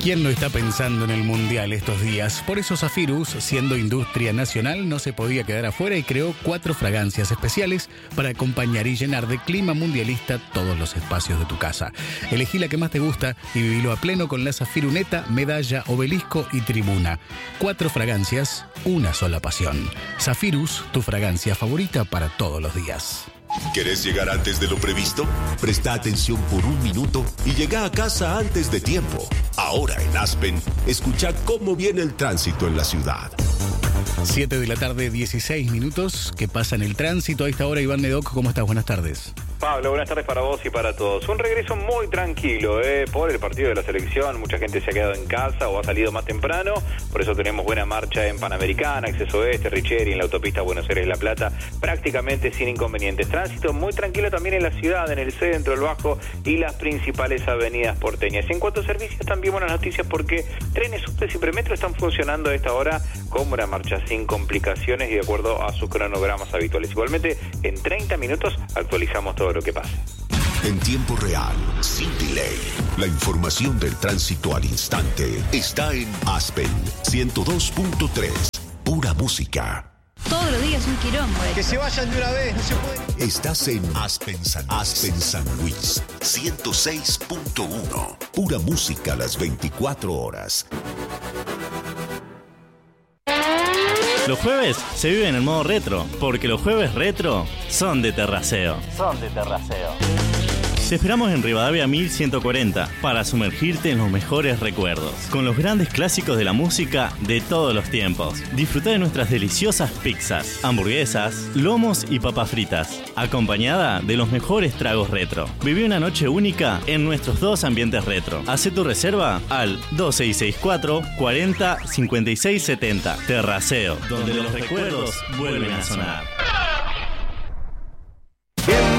¿Quién no está pensando en el Mundial estos días? Por eso Zafirus, siendo industria nacional, no se podía quedar afuera y creó 4 fragancias especiales para acompañar y llenar de clima mundialista todos los espacios de tu casa. Elegí la que más te gusta y vivilo a pleno con la Zafiruneta, Medalla, Obelisco y Tribuna. 4 fragancias, una sola pasión. Zafirus, tu fragancia favorita para todos los días. ¿Querés llegar antes de lo previsto? Presta atención por un minuto y llega a casa antes de tiempo. Ahora en Aspen, escucha cómo viene el tránsito en la ciudad. 7 de la tarde, 16 minutos. ¿Qué pasa en el tránsito? A esta hora, Iván Nedoc, ¿cómo estás? Buenas tardes. Pablo, buenas tardes para vos y para todos. Un regreso muy tranquilo, por el partido de la selección. Mucha gente se ha quedado en casa o ha salido más temprano. Por eso tenemos buena marcha en Panamericana, Acceso Oeste, Richeri, en la autopista Buenos Aires-La Plata, prácticamente sin inconvenientes. Tránsito muy tranquilo también en la ciudad, en el centro, el Bajo y las principales avenidas porteñas. En cuanto a servicios, también buenas noticias porque trenes, subtes y premetro están funcionando a esta hora como una marcha sin complicaciones y de acuerdo a sus cronogramas habituales. Igualmente, en 30 minutos actualizamos todo lo que pase. En tiempo real, sin delay, la información del tránsito al instante está en Aspen 102.3, pura música. Todos los días un quilombo. Que se vayan de una vez, no se puede. Estás en Aspen San Luis 106.1, pura música a las 24 horas. Los jueves se viven en modo retro, porque los jueves retro son de Terraceo. Te esperamos en Rivadavia 1140 para sumergirte en los mejores recuerdos, con los grandes clásicos de la música de todos los tiempos. Disfruta de nuestras deliciosas pizzas, hamburguesas, lomos y papas fritas, acompañada de los mejores tragos retro. Viví una noche única en nuestros 2 ambientes retro. Hacé tu reserva al 2664 40 56 70. Terraceo, donde los recuerdos vuelven a sonar.